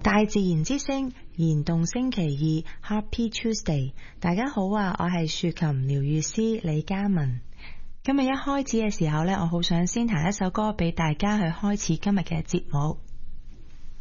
大自然之聲燃動星期二 Happy Tuesday， 大家好啊，我係豎琴療癒師李嘉文。今日一開始嘅時候呢，我好想先彈一首歌俾大家去開始今日嘅節目。